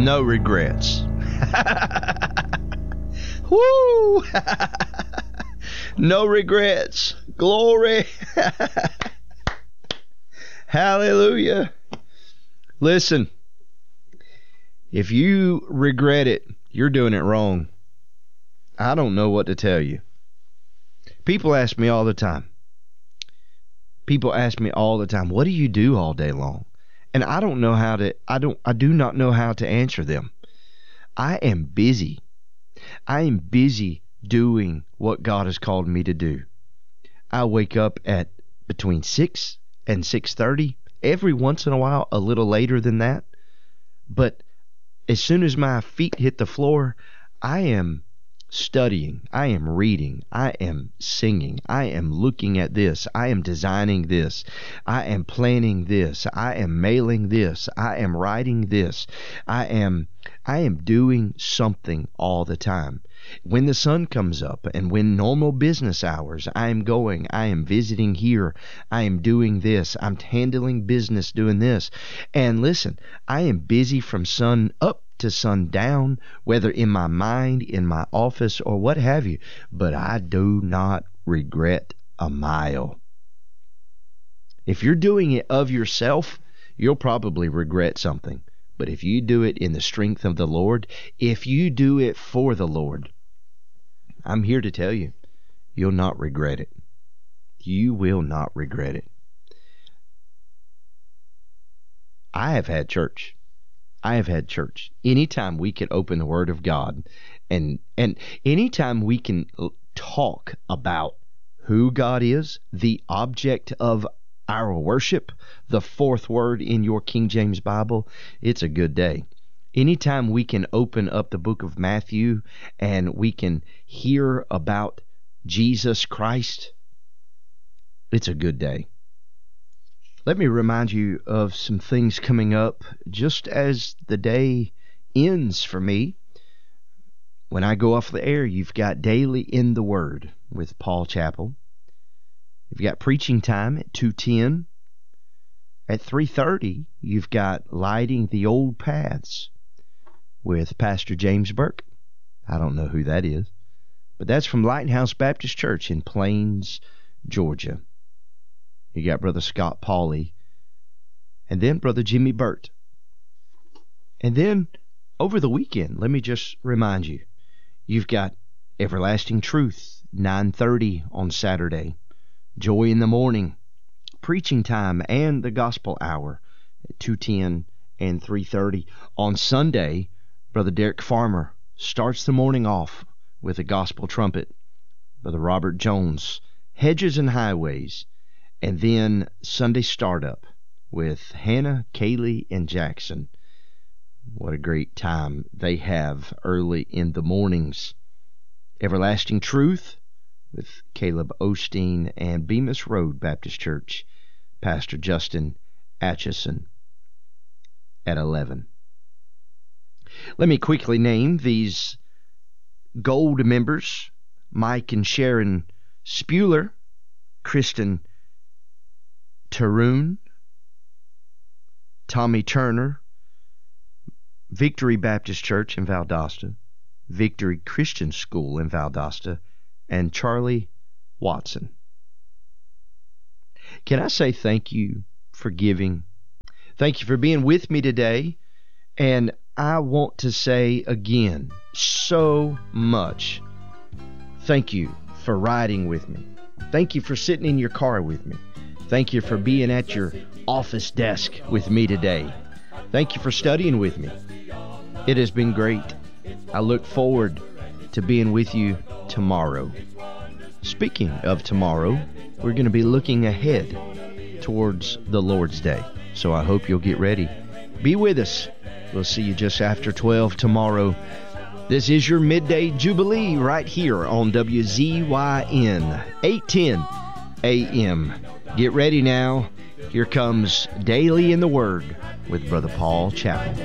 no regrets. Woo! No regrets. Glory. Hallelujah. Listen, if you regret it, you're doing it wrong. I don't know what to tell you. People ask me all the time. What do you do all day long? And I do not know how to answer them. I am busy. I am busy doing what God has called me to do. I wake up at between 6 and 6:30. Every once in a while, a little later than that. But as soon as my feet hit the floor, I am studying, I am reading, I am singing, I am looking at this, I am designing this, I am planning this, I am mailing this, I am writing this, I am doing something all the time. When the sun comes up and when normal business hours, I am visiting here, I am doing this, I'm handling business doing this. And listen, I am busy from sun up to sundown, whether in my mind, in my office, or what have you. But I do not regret a mile. If you're doing it of yourself, you'll probably regret something. But if you do it in the strength of the Lord, if you do it for the Lord, I'm here to tell you, you'll not regret it. You will not regret it. I have had church. Anytime we can open the Word of God and anytime we can talk about who God is, the object of our worship, the fourth word in your King James Bible, it's a good day. Anytime we can open up the book of Matthew and we can hear about Jesus Christ, it's a good day. Let me remind you of some things coming up just as the day ends for me. When I go off the air, you've got Daily in the Word with Paul Chappell. You've got preaching time at 2:10. At 3:30, you've got Lighting the Old Paths with Pastor James Burke. I don't know who that is, but that's from Lighthouse Baptist Church in Plains, Georgia. You got Brother Scott Pauley, and then Brother Jimmy Burt. And then over the weekend, let me just remind you, you've got Everlasting Truth, 9:30 on Saturday, Joy in the Morning, Preaching Time, and the Gospel Hour at 2:10 and 3:30. On Sunday, Brother Derek Farmer starts the morning off with a gospel trumpet. Brother Robert Jones, Hedges and Highways. And then Sunday Startup with Hannah, Kaylee, and Jackson. What a great time they have early in the mornings. Everlasting Truth with Caleb Osteen and Bemis Road Baptist Church, Pastor Justin Atchison at 11. Let me quickly name these gold members: Mike and Sharon Spuler, Kristen Taroon, Tommy Turner, Victory Baptist Church in Valdosta, Victory Christian School in Valdosta, and Charlie Watson. Can I say thank you for giving? Thank you for being with me today. And I want to say again, so much thank you for riding with me. Thank you for sitting in your car with me. Thank you for being at your office desk with me today. Thank you for studying with me. It has been great. I look forward to being with you tomorrow. Speaking of tomorrow, we're going to be looking ahead towards the Lord's Day. So I hope you'll get ready. Be with us. We'll see you just after 12 tomorrow. This is your Midday Jubilee right here on WZYN 810 AM. Get ready now. Here comes Daily in the Word with Brother Paul Chappell.